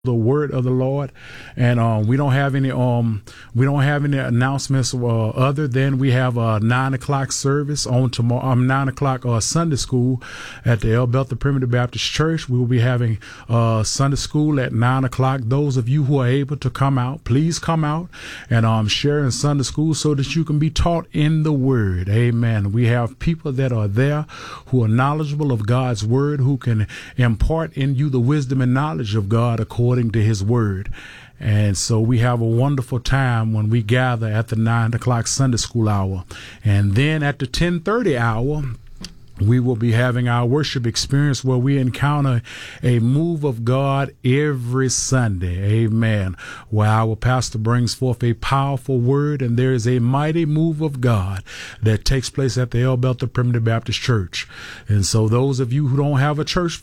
the word of the Lord, and we don't have any announcements other than we have a 9:00 service on tomorrow. 9:00 Sunday school at the El Bethel Primitive Baptist Church. We will be having Sunday school at 9:00. Those of you who are able to come out, please come out and share in Sunday school so that you can be taught in the word. Amen. We have people that are there who are knowledgeable of God's word, who can impart in you the wisdom and knowledge of God according to his word. And so we have a wonderful time when we gather at the 9:00 Sunday school hour. And then at the 10:30 hour, we will be having our worship experience where we encounter a move of God every Sunday. Amen. Where our pastor brings forth a powerful word, and there is a mighty move of God that takes place at the El Bethel Primitive Baptist Church. And so those of you who don't have a church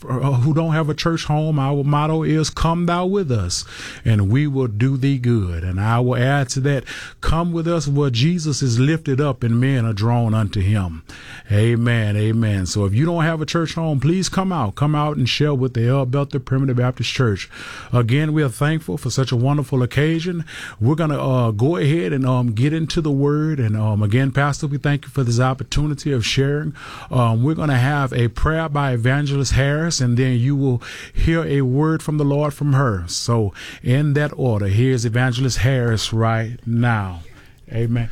home, our motto is "Come thou with us, and we will do thee good." And I will add to that, come with us where Jesus is lifted up and men are drawn unto him. Amen. Amen. So if you don't have a church home, please come out and share with the El Bethel Primitive Baptist Church. Again, we are thankful for such a wonderful occasion. We're going to go ahead and get into the word. And again, Pastor, we thank you for this opportunity of sharing. We're going to have a prayer by Evangelist Harris, and then you will hear a word from the Lord from her. So in that order, here's Evangelist Harris right now. Amen.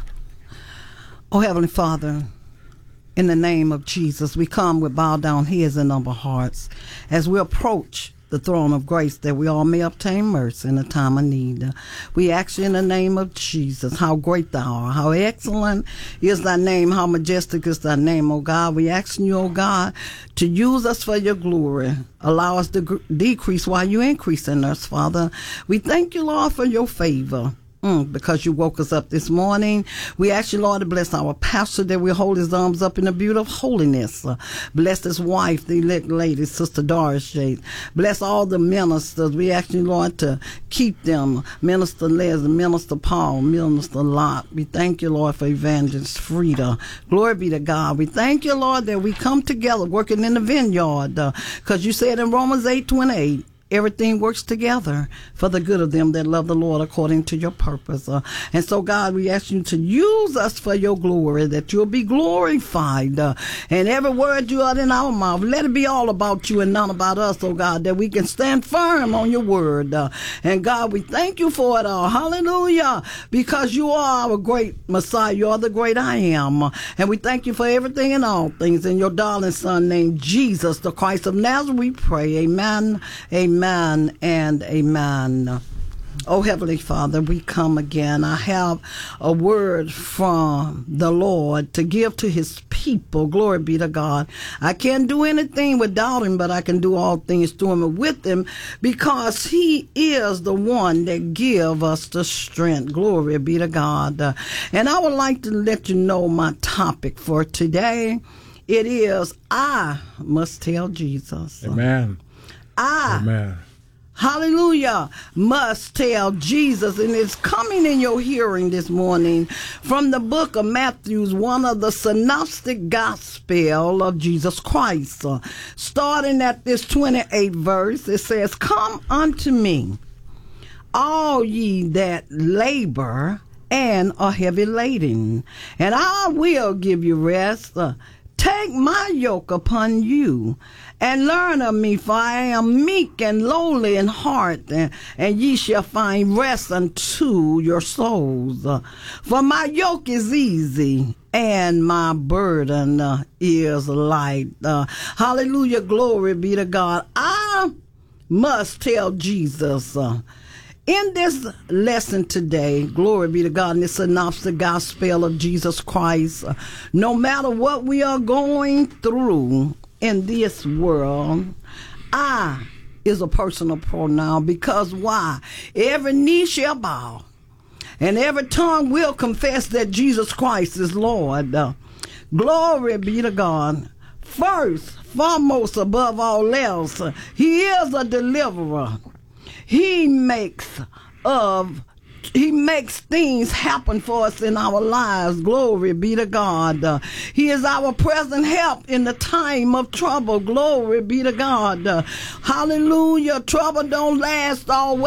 Oh, Heavenly Father, in the name of Jesus, we come with bowed down heads and humble hearts as we approach the throne of grace that we all may obtain mercy in a time of need. We ask you in the name of Jesus, how great thou art, how excellent is thy name, how majestic is thy name, O God. We ask you, O God, to use us for your glory. Allow us to decrease while you increase in us, Father. We thank you, Lord, for your favor. Because you woke us up this morning. We ask you, Lord, to bless our pastor, that we hold his arms up in the beauty of holiness. Bless his wife, the elect lady, Sister Doris Shade. Bless all the ministers. We ask you, Lord, to keep them. Minister Leslie, Minister Paul, Minister Locke. We thank you, Lord, for Evangelist Frida. Glory be to God. We thank you, Lord, that we come together working in the vineyard. Because you said in Romans 8:28, everything works together for the good of them that love the Lord according to your purpose. And so, God, we ask you to use us for your glory, that you'll be glorified. And every word you utter in our mouth, let it be all about you and none about us, oh God, that we can stand firm on your word. And God, we thank you for it all. Hallelujah. Because you are our great Messiah. You are the great I am. And we thank you for everything and all things. In your darling son named Jesus, the Christ of Nazareth, we pray. Amen. Amen. Amen and amen. Oh, Heavenly Father, we come again. I have a word from the Lord to give to his people. Glory be to God. I can't do anything without him, but I can do all things through him and with him, because he is the one that gives us the strength. Glory be to God. And I would like to let you know my topic for today. It is, I must tell Jesus. Amen. Amen. Hallelujah, must tell Jesus. And it's coming in your hearing this morning from the book of Matthew, one of the synoptic gospel of Jesus Christ. Starting at this 28th verse, it says, "Come unto me, all ye that labor and are heavy laden, and I will give you rest. Take my yoke upon you, and learn of me, for I am meek and lowly in heart, and ye shall find rest unto your souls. For my yoke is easy, and my burden is light." Hallelujah, glory be to God. I must tell Jesus. In this lesson today, glory be to God, in this synoptic gospel of Jesus Christ, no matter what we are going through in this world, I is a personal pronoun, because why? Every knee shall bow and every tongue will confess that Jesus Christ is Lord. Glory be to God. First, foremost, above all else, he is a deliverer. He makes of He makes things happen for us in our lives. Glory be to God. He is our present help in the time of trouble. Glory be to God. Hallelujah. Trouble don't last always.